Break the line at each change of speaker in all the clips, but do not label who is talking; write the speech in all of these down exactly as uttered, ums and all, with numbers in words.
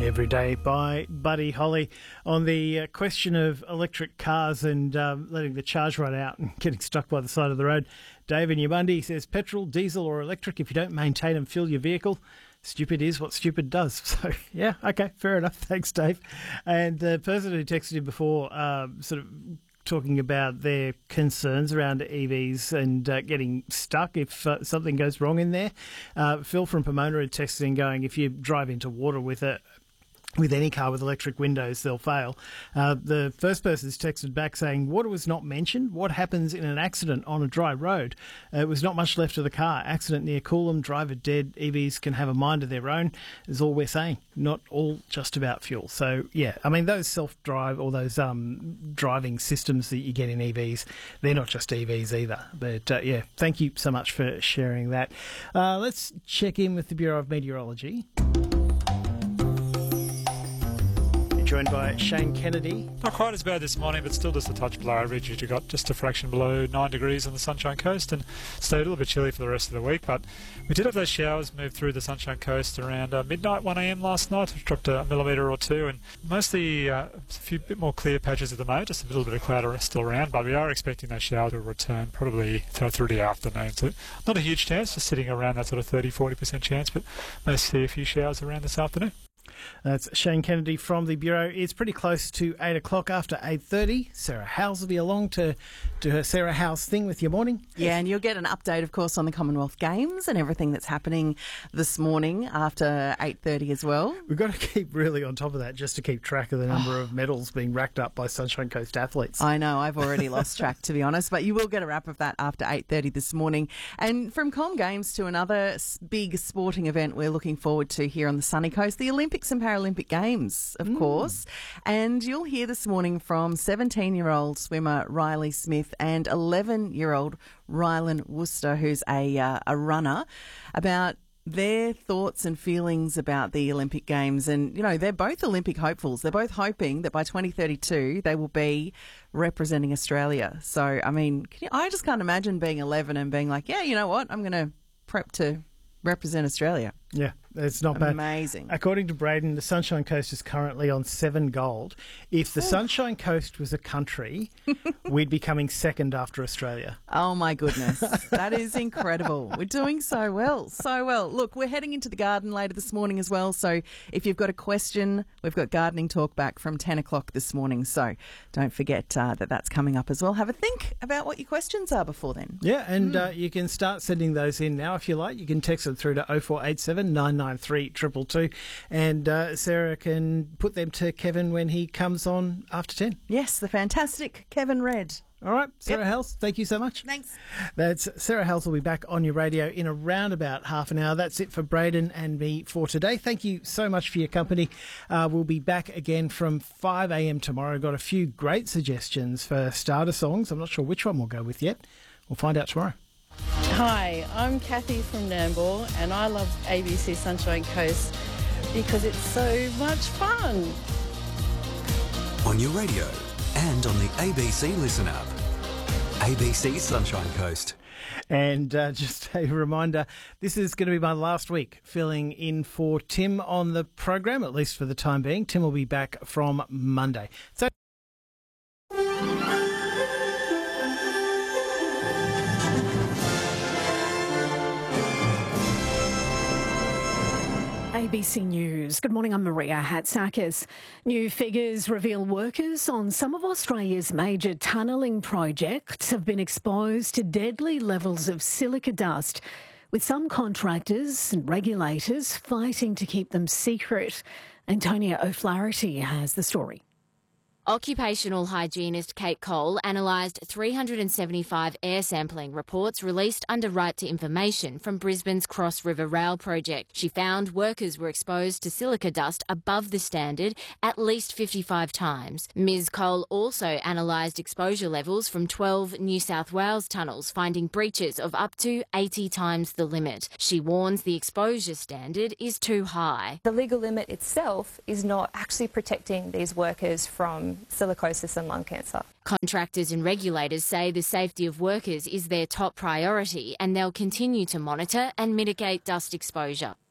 Every Day by Buddy Holly. On the uh, question of electric cars and um, letting the charge run out and getting stuck by the side of the road, Dave in Yamundi says petrol, diesel or electric, if you don't maintain and fuel your vehicle, stupid is what stupid does. So, yeah, okay, fair enough. Thanks, Dave. And the person who texted you before um, sort of talking about their concerns around E Vs and uh, getting stuck if uh, something goes wrong in there. Uh, Phil from Pomona had texted in going, if you drive into water with a with any car with electric windows, they'll fail. Uh, the first person's texted back saying, water was not mentioned. What happens in an accident on a dry road? Uh, it was not much left of the car. Accident near Coolum, driver dead. E Vs can have a mind of their own, is all we're saying. Not all just about fuel. So, yeah, I mean, those self-drive or those um, driving systems that you get in E Vs, they're not just E Vs either. But, uh, yeah, thank you so much for sharing that. Uh, let's check in with the Bureau of Meteorology. Joined by Shane Kennedy.
Not quite as bad this morning, but still just a touch below average. You got just a fraction below nine degrees on the Sunshine Coast and stayed a little bit chilly for the rest of the week. But we did have those showers move through the Sunshine Coast around uh, midnight, one a m last night. It dropped a millimetre or two, and mostly uh, a few bit more clear patches at the moment. Just a little bit of cloud still around, but we are expecting those showers to return probably through the afternoon. So not a huge chance, just sitting around that sort of thirty to forty percent chance, but may see a few showers around this afternoon.
That's Shane Kennedy from the Bureau. It's pretty close to eight o'clock after eight thirty. Sarah Howes will be along to do her Sarah Howes thing with your morning.
Yeah, and you'll get an update, of course, on the Commonwealth Games and everything that's happening this morning after eight thirty as well.
We've got to keep really on top of that just to keep track of the number of medals being racked up by Sunshine Coast athletes.
I know, I've already lost track, to be honest, but you will get a wrap of that after eight thirty this morning. And from Com Games to another big sporting event we're looking forward to here on the sunny coast, the Olympics and Paralympic Games, of mm. course. And you'll hear this morning from seventeen-year-old swimmer Riley Smith and eleven-year-old Rylan Worcester, who's a, uh, a runner, about their thoughts and feelings about the Olympic Games. And, you know, they're both Olympic hopefuls. They're both hoping that by twenty thirty-two they will be representing Australia. So, I mean, can you, I just can't imagine being eleven and being like, yeah, you know what, I'm going to prep to represent Australia.
Yeah, it's not bad.
Amazing.
According to Braden, the Sunshine Coast is currently on seven gold. If the Ooh. Sunshine Coast was a country, we'd be coming second after Australia.
Oh, my goodness. That is incredible. We're doing so well, so well. Look, we're heading into the garden later this morning as well, so if you've got a question, we've got gardening talk back from ten o'clock this morning, so don't forget uh, that that's coming up as well. Have a think about what your questions are before then.
Yeah, and mm. uh, you can start sending those in now if you like. You can text them through to oh four eight seven nine nine three two two two, and uh, Sarah can put them to Kevin when he comes on after ten.
Yes, the fantastic Kevin Red.
All right, Sarah
yep.
Howes, thank you so much.
Thanks.
That's Sarah Howes will be back on your radio in around about half an hour. That's it for Braden and me for today. Thank you so much for your company. Uh, we'll be back again from five a m tomorrow. Got a few great suggestions for starter songs. I'm not sure which one we'll go with yet. We'll find out tomorrow.
Hi, I'm Kathy from Nambour, and I love A B C Sunshine Coast because it's so much fun.
On your radio and on the A B C Listen app. A B C Sunshine Coast.
And uh, just a reminder, this is going to be my last week filling in for Tim on the program, at least for the time being. Tim will be back from Monday. So.
A B C News. Good morning, I'm Maria Hatzakis. New figures reveal workers on some of Australia's major tunnelling projects have been exposed to deadly levels of silica dust, with some contractors and regulators fighting to keep them secret. Antonia O'Flaherty has the story.
Occupational hygienist Kate Cole analysed three hundred seventy-five air sampling reports released under Right to Information from Brisbane's Cross River Rail project. She found workers were exposed to silica dust above the standard at least fifty-five times. Ms Cole also analysed exposure levels from twelve New South Wales tunnels, finding breaches of up to eighty times the limit. She warns the exposure standard is too high.
The legal limit itself is not actually protecting these workers from silicosis and lung cancer.
Contractors and regulators say the safety of workers is their top priority, and they'll continue to monitor and mitigate dust exposure.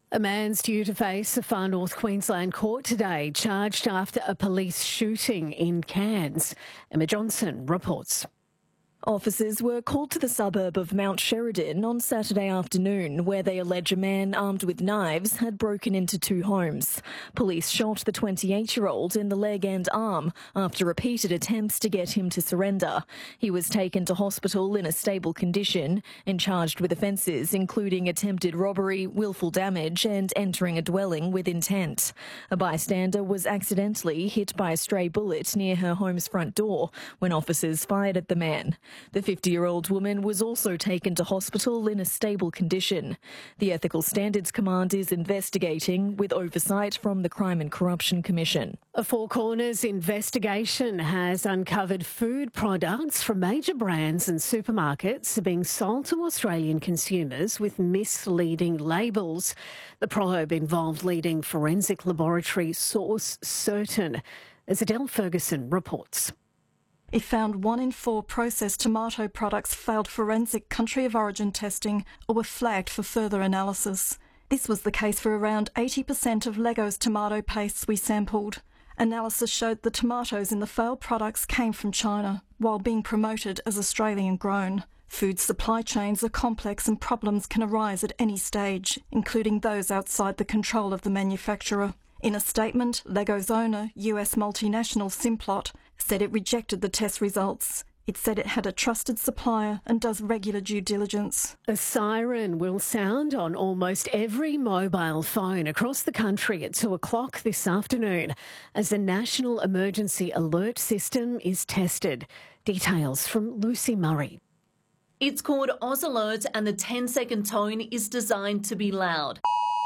A man's due to face a far north Queensland court today, charged after a police shooting in Cairns. Emma Johnson reports.
Officers were called to the suburb of Mount Sheridan on Saturday afternoon, where they allege a man armed with knives had broken into two homes. Police shot the twenty-eight-year-old in the leg and arm after repeated attempts to get him to surrender. He was taken to hospital in a stable condition and charged with offences including attempted robbery, willful damage and entering a dwelling with intent. A bystander was accidentally hit by a stray bullet near her home's front door when officers fired at the man. The fifty-year-old woman was also taken to hospital in a stable condition. The Ethical Standards Command is investigating with oversight from the Crime and Corruption Commission.
A Four Corners investigation has uncovered food products from major brands and supermarkets being sold to Australian consumers with misleading labels. The probe involved leading forensic laboratory Source Certain, as Adele Ferguson reports.
It found one in four processed tomato products failed forensic country of origin testing or were flagged for further analysis. This was the case for around eighty percent of Leggo's tomato pastes we sampled. Analysis showed the tomatoes in the failed products came from China, while being promoted as Australian grown. Food supply chains are complex and problems can arise at any stage, including those outside the control of the manufacturer. In a statement, Leggo's owner, U S multinational Simplot, said it rejected the test results. It said it had a trusted supplier and does regular due diligence.
A siren will sound on almost every mobile phone across the country at two o'clock this afternoon as the National Emergency Alert System is tested. Details from Lucy Murray.
It's called Oz Alert and the ten-second tone is designed to be loud.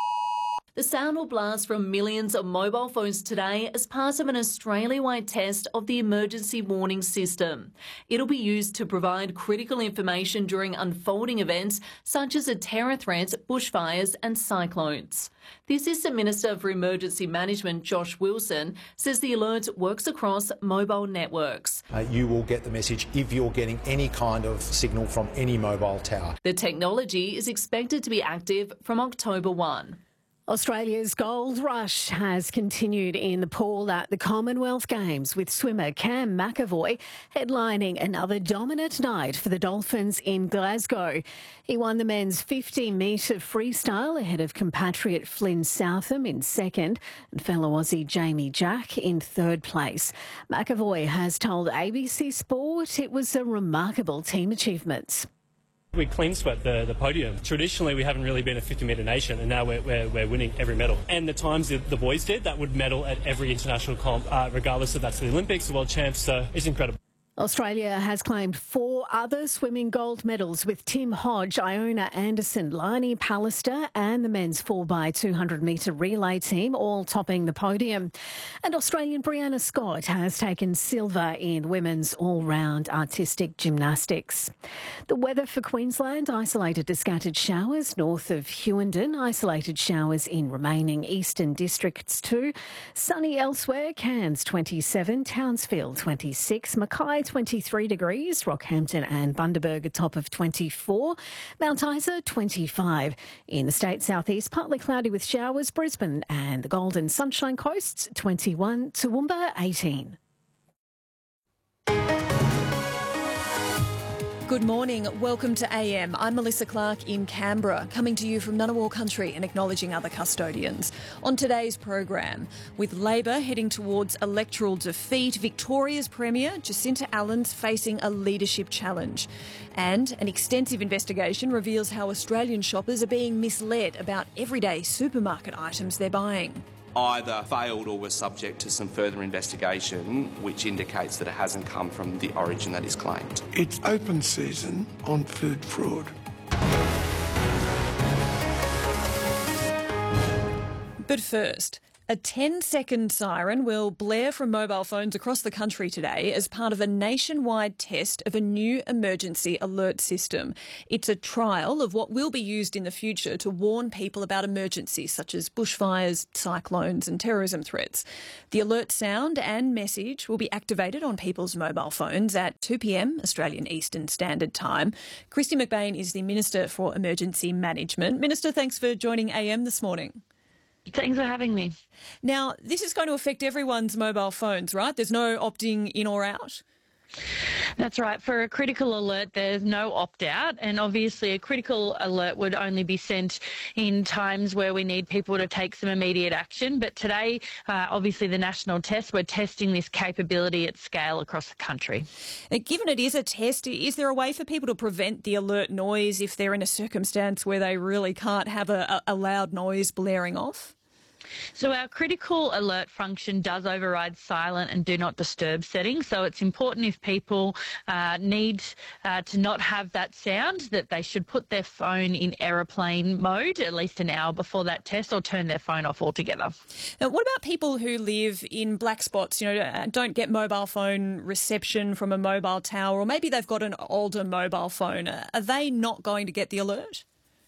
The sound will blast from millions of mobile phones today as part of an Australia-wide test of the emergency warning system. It'll be used to provide critical information during unfolding events such as a terror threat, bushfires and cyclones. The Assistant Minister for Emergency Management, Josh Wilson, says the alert works across mobile networks.
Uh, you will get the message if you're getting any kind of signal from any mobile tower.
The technology is expected to be active from October first.
Australia's gold rush has continued in the pool at the Commonwealth Games, with swimmer Cam McEvoy headlining another dominant night for the Dolphins in Glasgow. He won the men's fifty metre freestyle ahead of compatriot Flynn Southam in second and fellow Aussie Jamie Jack in third place. McEvoy has told A B C Sport it was a remarkable team achievement.
We clean swept the, the podium. Traditionally, we haven't really been a fifty metre nation, and now we're, we're, we're winning every medal. And the times that the boys did, that would medal at every international comp, uh, regardless if that's the Olympics, the World Champs, so it's incredible.
Australia has claimed four other swimming gold medals with Tim Hodge, Iona Anderson, Lani Pallister and the men's four by two hundred metre relay team all topping the podium. And Australian Brianna Scott has taken silver in women's all-round artistic gymnastics. The weather for Queensland: isolated to scattered showers north of Hughenden, isolated showers in remaining eastern districts too. Sunny elsewhere: Cairns twenty-seven, Townsville twenty-six, Mackay twenty-three degrees, Rockhampton and Bundaberg a top of twenty-four, Mount Isa twenty-five. In the state southeast, partly cloudy with showers, Brisbane and the Golden Sunshine Coasts twenty-one, Toowoomba eighteen.
Good morning. Welcome to A M. I'm Melissa Clark in Canberra, coming to you from Ngunnawal Country and acknowledging other custodians. On today's program, with Labor heading towards electoral defeat, Victoria's Premier Jacinta Allen's facing a leadership challenge. And an extensive investigation reveals how Australian shoppers are being misled about everyday supermarket items they're buying.
Either failed or was subject to some further investigation, which indicates that it hasn't come from the origin that is claimed.
It's open season on food fraud.
But first, A ten-second siren will blare from mobile phones across the country today as part of a nationwide test of a new emergency alert system. It's a trial of what will be used in the future to warn people about emergencies such as bushfires, cyclones and terrorism threats. The alert sound and message will be activated on people's mobile phones at two p m Australian Eastern Standard Time. Kristy McBain is the Minister for Emergency Management. Minister, thanks for joining A M this morning.
Thanks for having me.
Now, this is going to affect everyone's mobile phones, right? There's no opting in or out?
That's right. For a critical alert, there's no opt-out, and obviously a critical alert would only be sent in times where we need people to take some immediate action. But today, uh, obviously the national test, we're testing this capability at scale across the country.
And given it is a test, is there a way for people to prevent the alert noise if they're in a circumstance where they really can't have a, a loud noise blaring off?
So our critical alert function does override silent and do not disturb settings. So it's important if people uh, need uh, to not have that sound that they should put their phone in aeroplane mode at least an hour before that test or turn their phone off altogether.
Now, what about people who live in black spots, you know, don't get mobile phone reception from a mobile tower, or maybe they've got an older mobile phone? Are they not going to get the alert?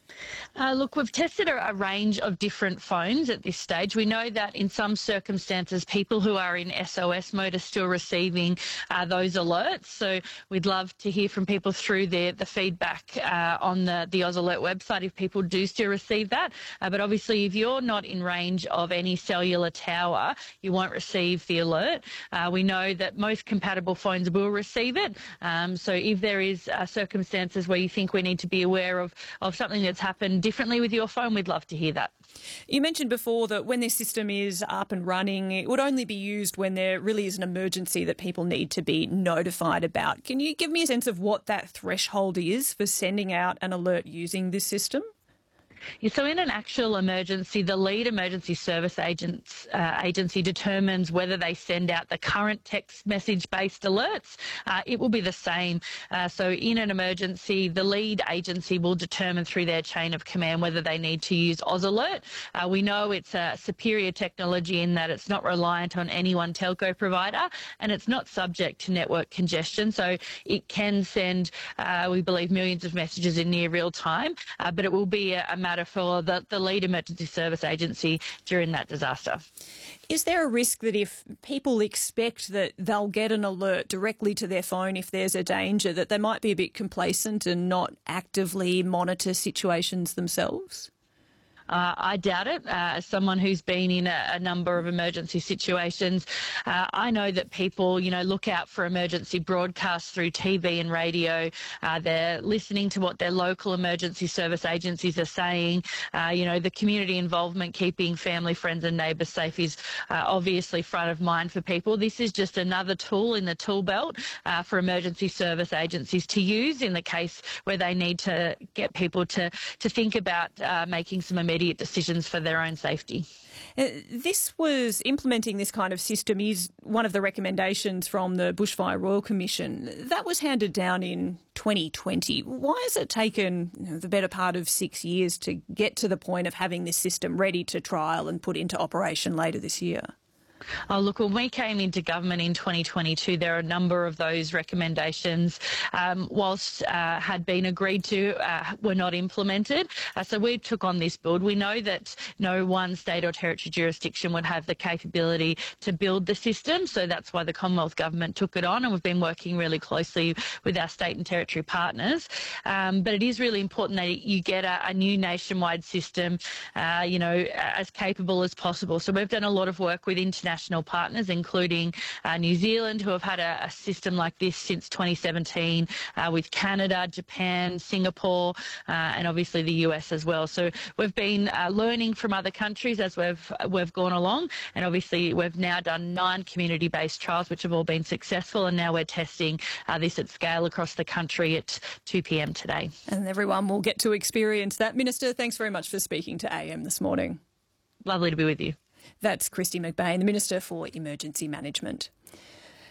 Uh, look, we've tested a, a range of different phones at this stage. We know that in some circumstances, people who are in S O S mode are still receiving uh, those alerts. So we'd love to hear from people through the, the feedback uh, on the, the Oz Alert website if people do still receive that. Uh, but obviously, if you're not in range of any cellular tower, you won't receive the alert. Uh, we know that most compatible phones will receive it. Um, so if there is uh, circumstances where you think we need to be aware of, of something that's happened differently with your phone, we'd love to hear that.
You mentioned before that when this system is up and running, it would only be used when there really is an emergency that people need to be notified about. Can you give me a sense of what that threshold is for sending out an alert using this system?
Yeah, so in an actual emergency, the lead emergency service agents, uh, agency determines whether they send out the current text message-based alerts. Uh, it will be the same. Uh, so in an emergency, the lead agency will determine through their chain of command whether they need to use Oz Alert. Uh, we know it's a superior technology in that it's not reliant on any one telco provider and it's not subject to network congestion. So it can send, uh, we believe, millions of messages in near real time, uh, but it will be a, a matter for the, the lead emergency service agency during that disaster.
Is there a risk that if people expect that they'll get an alert directly to their phone if there's a danger, that they might be a bit complacent and not actively monitor situations themselves?
Uh, I doubt it. Uh, as someone who's been in a, a number of emergency situations, uh, I know that people, you know, look out for emergency broadcasts through T V and radio. Uh, they're listening to what their local emergency service agencies are saying. Uh, you know, the community involvement, keeping family, friends and neighbours safe is uh, obviously front of mind for people. This is just another tool in the tool belt uh, for emergency service agencies to use in the case where they need to get people to, to think about uh, making some immediate decisions for their own safety.
Uh, this was implementing this kind of system is one of the recommendations from the Bushfire Royal Commission. That was handed down in twenty twenty. Why has it taken you know, the better part of six years to get to the point of having this system ready to trial and put into operation later this year?
Oh, look, when we came into government in twenty twenty-two, there are a number of those recommendations, um, whilst uh, had been agreed to, uh, were not implemented. Uh, so we took on this build. We know that no one state or territory jurisdiction would have the capability to build the system, so that's why the Commonwealth Government took it on, and we've been working really closely with our state and territory partners. Um, but it is really important that you get a, a new nationwide system, uh, you know, as capable as possible. So we've done a lot of work with international International partners, including uh, New Zealand, who have had a, a system like this since twenty seventeen, uh, with Canada, Japan, Singapore, uh, and obviously the U S as well. So we've been uh, learning from other countries as we've we've gone along, and obviously we've now done nine community-based trials, which have all been successful, and now we're testing uh, this at scale across the country at two p m today.
And everyone will get to experience that. Minister, thanks very much for speaking to A M this morning.
Lovely to be with you.
That's Kristy McBain, the Minister for Emergency Management.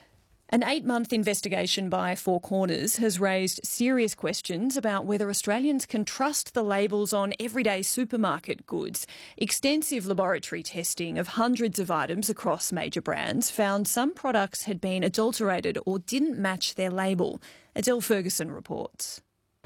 An eight-month investigation by Four Corners has raised serious questions about whether Australians can trust the labels on everyday supermarket goods. Extensive laboratory testing of hundreds of items across major brands found some products had been adulterated or didn't match their label. Adele Ferguson reports.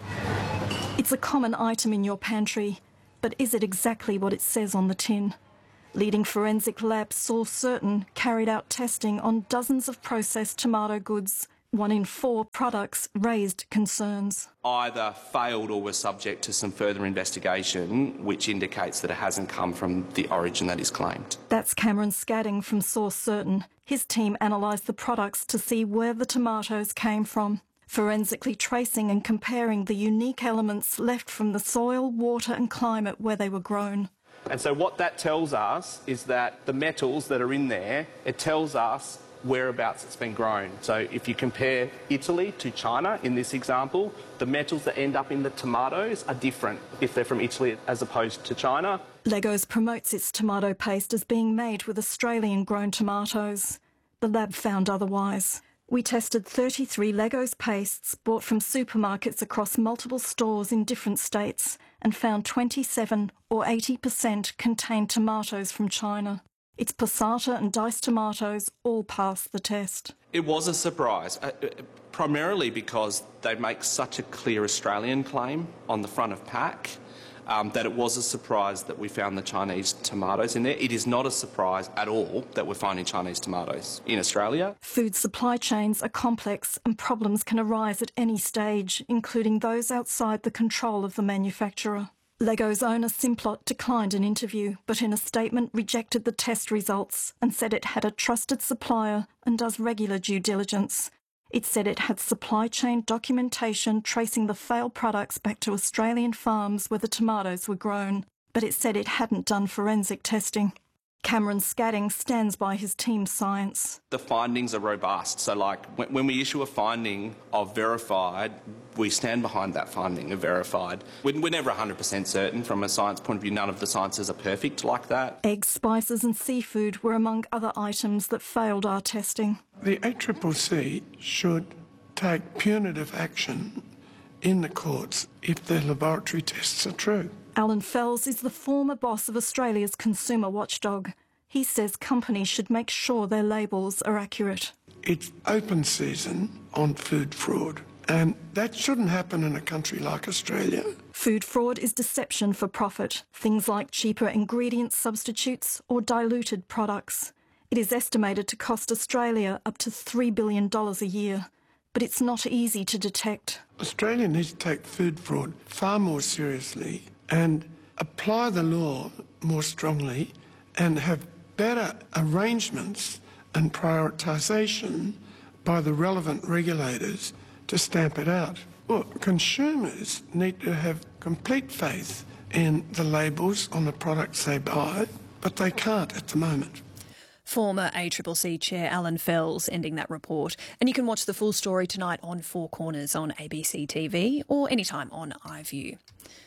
It's a common item in your pantry, but is it exactly what it says on the tin? Leading forensic lab Source Certain carried out testing on dozens of processed tomato goods. One in four products raised concerns.
Either failed or was subject to some further investigation, which indicates that it hasn't come from the origin that is claimed.
That's Cameron Scadding from Source Certain. His team analysed the products to see where the tomatoes came from, forensically tracing and comparing the unique elements left from the soil, water and climate where they were grown.
And so what that tells us is that the metals that are in there, it tells us whereabouts it's been grown. So if you compare Italy to China in this example, the metals that end up in the tomatoes are different if they're from Italy as opposed to China.
Legos promotes its tomato paste as being made with Australian-grown tomatoes. The lab found otherwise. We tested thirty-three Legos pastes bought from supermarkets across multiple stores in different states and found twenty-seven or eighty percent contained tomatoes from China. Its passata and diced tomatoes all passed the test.
It was a surprise, uh, primarily because they make such a clear Australian claim on the front of pack. Um, that it was a surprise that we found the Chinese tomatoes in there. It is not a surprise at all that we're finding Chinese tomatoes in Australia.
Food supply chains are complex and problems can arise at any stage, including those outside the control of the manufacturer. Lego's owner Simplot declined an interview, but in a statement rejected the test results and said it had a trusted supplier and does regular due diligence. It said it had supply chain documentation tracing the failed products back to Australian farms where the tomatoes were grown, but it said it hadn't done forensic testing. Cameron Scadding stands by his team's science.
The findings are robust. So, like, when, when we issue a finding of verified, we stand behind that finding of verified. We're, we're never one hundred percent certain from a science point of view. None of the sciences are perfect like that.
Eggs, spices and seafood were among other items that failed our testing.
The A C C C should take punitive action in the courts if their laboratory tests are true.
Alan Fells is the former boss of Australia's consumer watchdog. He says companies should make sure their labels are accurate.
It's open season on food fraud, and that shouldn't happen in a country like Australia.
Food fraud is deception for profit, things like cheaper ingredient substitutes or diluted products. It is estimated to cost Australia up to three billion dollars a year, but it's not easy to detect.
Australia needs to take food fraud far more seriously and apply the law more strongly and have better arrangements and prioritisation by the relevant regulators to stamp it out. Well, consumers need to have complete faith in the labels on the products they buy, but they can't at the moment.
Former A C C C Chair Alan Fells ending that report. And you can watch the full story tonight on Four Corners on A B C T V or anytime on iView.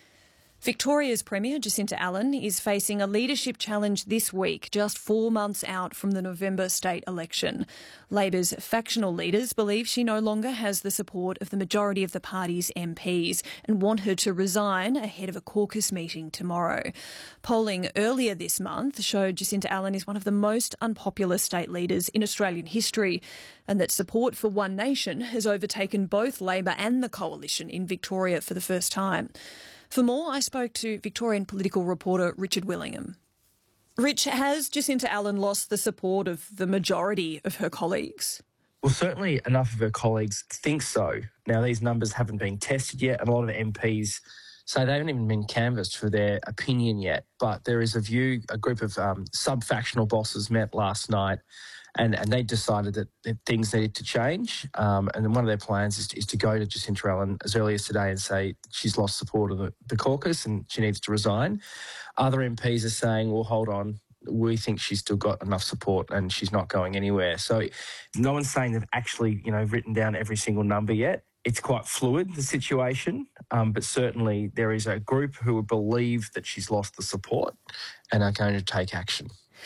Victoria's Premier Jacinta Allen is facing a leadership challenge this week, just four months out from the November state election. Labor's factional leaders believe she no longer has the support of the majority of the party's M Ps and want her to resign ahead of a caucus meeting tomorrow. Polling earlier this month showed Jacinta Allen is one of the most unpopular state leaders in Australian history, and that support for One Nation has overtaken both Labor and the Coalition in Victoria for the first time. For more, I spoke to Victorian political reporter Richard Willingham. Rich, has Jacinta Allen lost the support of the majority of her colleagues?
Well, certainly enough of her colleagues think so. Now, these numbers haven't been tested yet, and a lot of M Ps say they haven't even been canvassed for their opinion yet. But there is a view, a group of um, sub-factional bosses met last night, and, and they decided that, that things needed to change. Um, and then one of their plans is to, is to go to Jacinta Allen as early as today and say she's lost support of the, the caucus and she needs to resign. Other M Ps are saying, well, hold on, we think she's still got enough support and she's not going anywhere. So no one's saying they've actually, you know, written down every single number yet. It's quite fluid, the situation, um, but certainly there is a group who believe that she's lost the support and are going to take action.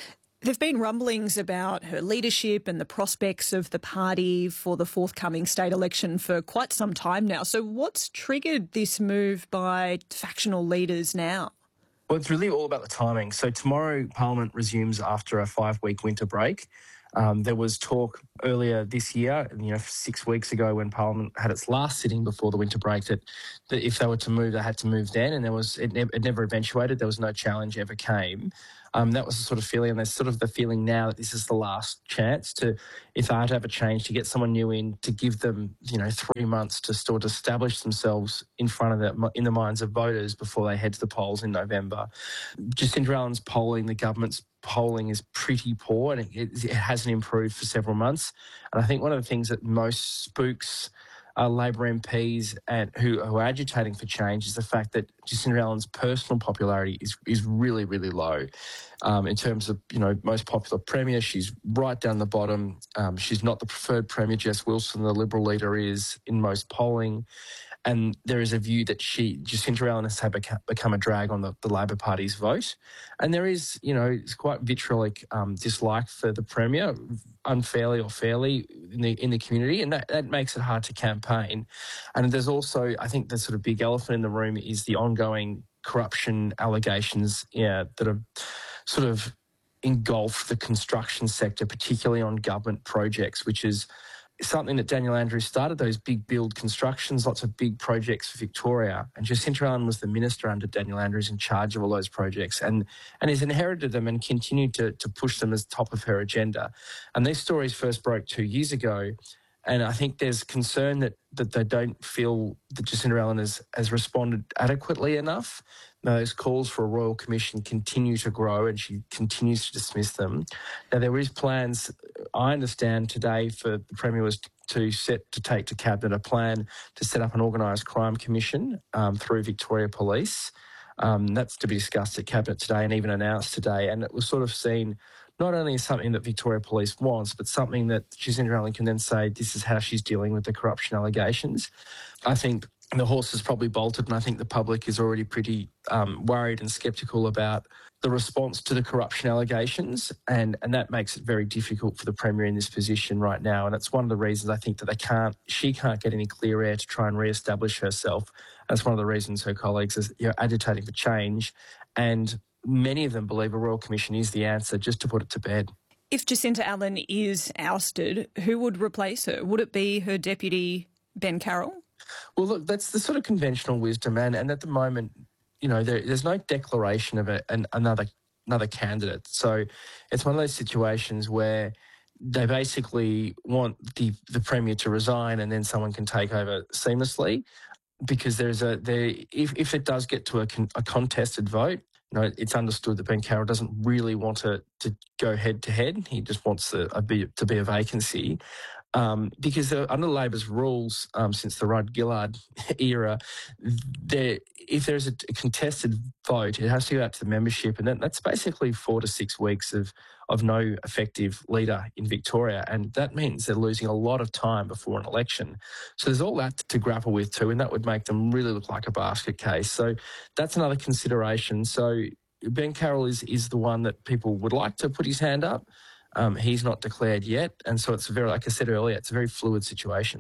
There've been rumblings about her leadership and the prospects of the party for the forthcoming state election for quite some time now. So what's triggered this move by factional leaders now?
Well, it's really all about the timing. So tomorrow Parliament resumes after a five-week winter break. Um, there was talk earlier this year, you know, six weeks ago when Parliament had its last sitting before the winter break, that, that if they were to move, they had to move then, and there was it, ne- it never eventuated. There was no challenge ever came. Um, that was the sort of feeling, and there's sort of the feeling now that this is the last chance to, if they are to have a change, to get someone new in, to give them, you know, three months to sort of establish themselves in front of the, in the minds of voters before they head to the polls in November. Jacinda Allen's polling, the government's polling is pretty poor, and it, it hasn't improved for several months. And I think one of the things that most spooks Uh, Labor M Ps and who, who are agitating for change is the fact that Jacinda Allen's personal popularity is is really, really low. Um, in terms of, you know, most popular premier, she's right down the bottom. Um, she's not the preferred premier. Jess Wilson, the Liberal leader, is in most polling. And there is a view that she, Jacinda Allen, has beca- become a drag on the, the Labor Party's vote. And there is, you know, it's quite vitriolic um, dislike for the Premier, unfairly or fairly, in the in the community, and that, that makes it hard to campaign. And there's also, I think the sort of big elephant in the room is the ongoing corruption allegations yeah, that have sort of engulfed the construction sector, particularly on government projects, which is something that Daniel Andrews started, those big build constructions, lots of big projects for Victoria. And Jacinda Allen was the minister under Daniel Andrews in charge of all those projects and, and has inherited them and continued to, to push them as top of her agenda. And these stories first broke two years ago. And I think there's concern that, that they don't feel that Jacinda Allen has, has responded adequately enough. Now, those calls for a Royal Commission continue to grow and she continues to dismiss them. Now, there is plans, I understand today, for the Premier was to set to take to Cabinet a plan to set up an organised crime commission um, through Victoria Police. Um, that's to be discussed at Cabinet today and even announced today. And it was sort of seen not only as something that Victoria Police wants, but something that Jacinda Allen can then say this is how she's dealing with the corruption allegations. I think the horse has probably bolted, and I think the public is already pretty um, worried and sceptical about the response to the corruption allegations, and, and that makes it very difficult for the Premier in this position right now. And it's one of the reasons I think that they can't, she can't get any clear air to try and re-establish herself. That's one of the reasons her colleagues are, you know, agitating for change, and many of them believe a Royal Commission is the answer, just to put it to bed.
If Jacinda Allen is ousted, who would replace her? Would it be her deputy, Ben Carroll?
Well, look, that's the sort of conventional wisdom, and, and at the moment, you know, there, there's no declaration of a, an, another another candidate. So it's one of those situations where they basically want the, the Premier to resign and then someone can take over seamlessly, because there's a there if, if it does get to a, con, a contested vote, you know, it's understood that Ben Carroll doesn't really want to, to go head-to-head. He just wants the, a be, to be a vacancy. Um, because uh, under Labor's rules, um, since the Rudd-Gillard era, there, if there's a, a contested vote, it has to go out to the membership, and that, that's basically four to six weeks of, of no effective leader in Victoria, and that means they're losing a lot of time before an election. So there's all that to grapple with too, and that would make them really look like a basket case. So that's another consideration. So Ben Carroll is, is the one that people would like to put his hand up. Um, he's not declared yet, and so it's a very, like I said earlier, it's a very fluid situation.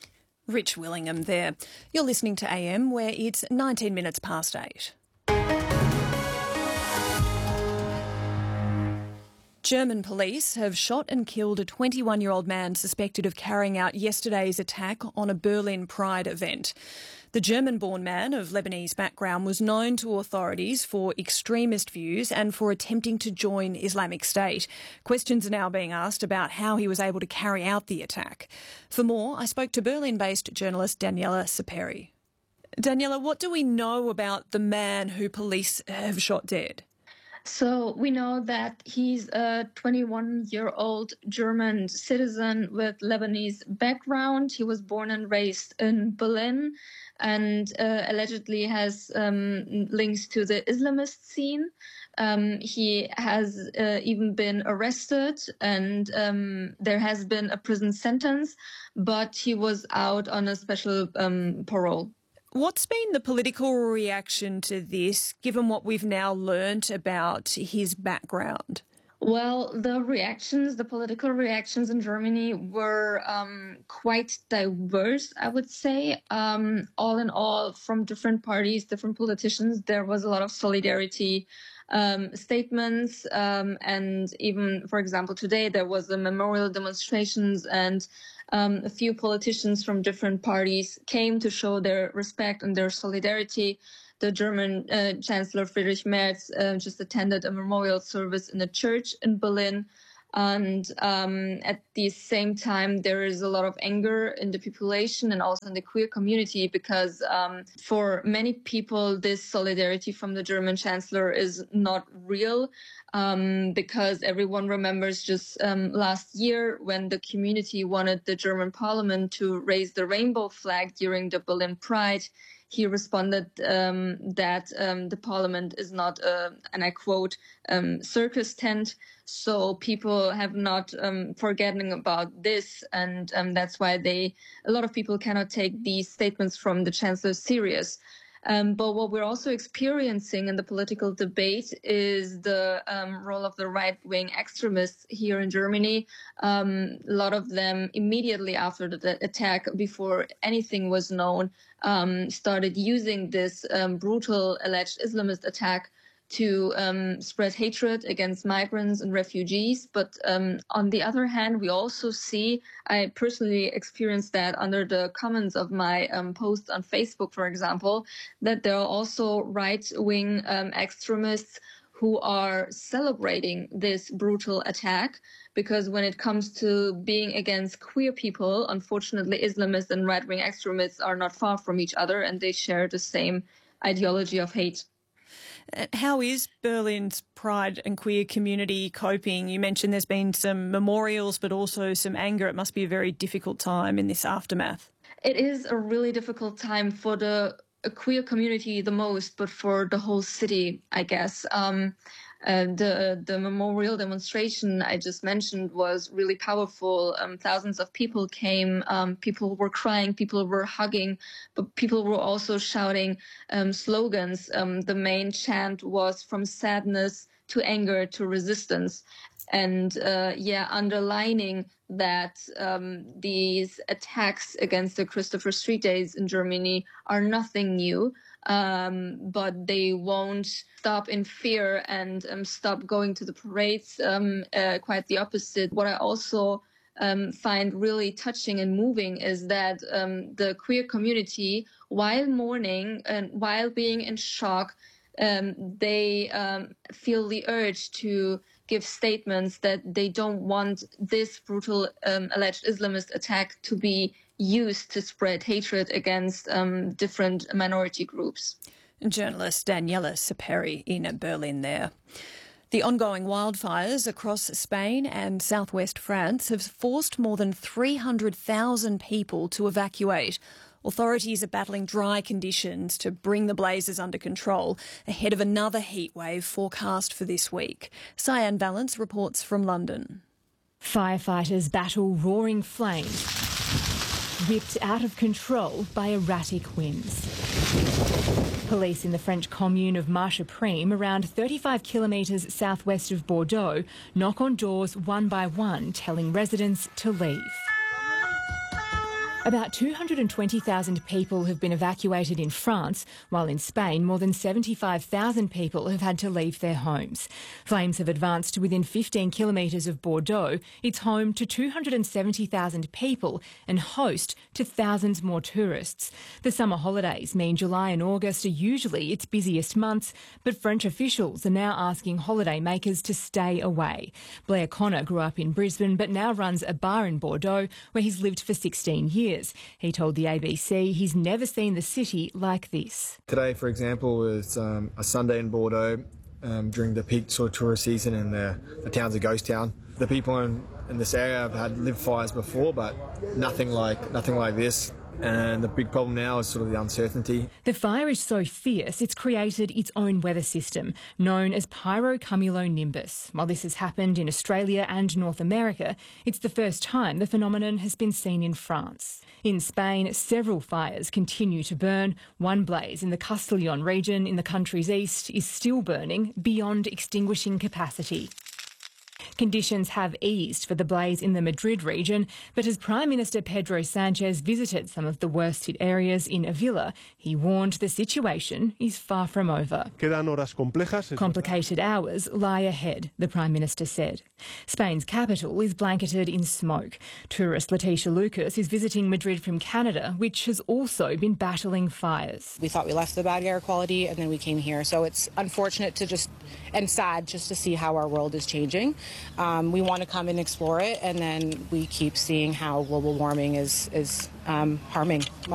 Rich Willingham there. You're listening to A M, where it's nineteen minutes past eight. German police have shot and killed a twenty-one-year-old man suspected of carrying out yesterday's attack on a Berlin Pride event. The German-born man of Lebanese background was known to authorities for extremist views and for attempting to join Islamic State. Questions are now being asked about how he was able to carry out the attack. For more, I spoke to Berlin-based journalist Daniela Saperi. Daniela, what do we know about the man who police have shot dead?
So we know that he's a twenty-one-year-old German citizen with Lebanese background. He was born and raised in Berlin and uh, allegedly has um, links to the Islamist scene. Um, he has uh, even been arrested and um, there has been a prison sentence, but he was out on a special um, parole.
What's been the political reaction to this, given what we've now learnt about his background?
Well, the reactions, the political reactions in Germany were um, quite diverse, I would say. Um, all in all, from different parties, different politicians, there was a lot of solidarity um, statements. Um, and even, for example, today there was a memorial demonstrations, and um, a few politicians from different parties came to show their respect and their solidarity. The German uh, Chancellor Friedrich Merz uh, just attended a memorial service in a church in Berlin. And um, at the same time, there is a lot of anger in the population and also in the queer community, because um, for many people, this solidarity from the German Chancellor is not real, um, because everyone remembers just um, last year when the community wanted the German parliament to raise the rainbow flag during the Berlin Pride. He responded um, that um, the parliament is not, a, and I quote, um, circus tent. So people have not um, forgotten about this, and um, that's why they, a lot of people cannot take these statements from the chancellor serious. Um, but what we're also experiencing in the political debate is the um, role of the right-wing extremists here in Germany. Um, a lot of them immediately after the attack, before anything was known, um, started using this um, brutal alleged Islamist attack to um, spread hatred against migrants and refugees. But um, on the other hand, we also see, I personally experienced that under the comments of my um, posts on Facebook, for example, that there are also right-wing um, extremists who are celebrating this brutal attack, because when it comes to being against queer people, unfortunately, Islamists and right-wing extremists are not far from each other, and they share the same ideology of hate.
How is Berlin's pride and queer community coping? You mentioned there's been some memorials, but also some anger. It must be a very difficult time in this aftermath.
It is a really difficult time for the queer community the most, but for the whole city, I guess. Um, uh, the the memorial demonstration I just mentioned was really powerful. Um, thousands of people came. Um, people were crying. People were hugging, but people were also shouting um, slogans. Um, the main chant was from sadness to anger to resistance. And uh, yeah, underlining that um, these attacks against the Christopher Street Days in Germany are nothing new, um, but they won't stop in fear and um, stop going to the parades. Um, uh, quite the opposite. What I also um, find really touching and moving is that um, the queer community, while mourning and while being in shock, um, they um, feel the urge to give statements that they don't want this brutal um, alleged Islamist attack to be used to spread hatred against um, different minority groups.
Journalist Daniela Saperi in Berlin there. The ongoing wildfires across Spain and southwest France have forced more than three hundred thousand people to evacuate. Authorities are battling dry conditions to bring the blazes under control ahead of another heatwave forecast for this week. Cyan Valence reports from London.
Firefighters battle roaring flames, whipped out of control by erratic winds. Police in the French commune of Marcheprime, around thirty-five kilometres southwest of Bordeaux, knock on doors one by one, telling residents to leave. About two hundred twenty thousand people have been evacuated in France, while in Spain more than seventy-five thousand people have had to leave their homes. Flames have advanced to within fifteen kilometres of Bordeaux. It's home to two hundred seventy thousand people and host to thousands more tourists. The summer holidays mean July and August are usually its busiest months, but French officials are now asking holidaymakers to stay away. Blair Connor grew up in Brisbane but now runs a bar in Bordeaux where he's lived for sixteen years. He told the A B C he's never seen the city like this.
Today, for example, was um, a Sunday in Bordeaux um, during the peak sort of tourist season, and the, the town's a ghost town. The people in, in this area have had lived fires before, but nothing like nothing like this. And the big problem now is sort of the uncertainty.
The fire is so fierce it's created its own weather system, known as pyrocumulonimbus. While this has happened in Australia and North America, it's the first time the phenomenon has been seen in France. In Spain, several fires continue to burn. One blaze in the Castellón region in the country's east is still burning beyond extinguishing capacity. Conditions have eased for the blaze in the Madrid region, but as Prime Minister Pedro Sanchez visited some of the worst hit areas in Avila, he warned the situation is far from over. Complicated hours lie ahead, the Prime Minister said. Spain's capital is blanketed in smoke. Tourist Leticia Lucas is visiting Madrid from Canada, which has also been battling fires.
We thought we left the bad air quality and then we came here. So it's unfortunate to just, and sad just to see how our world is changing. Um, we want to come and explore it, and then we keep seeing how global warming is, is um, harming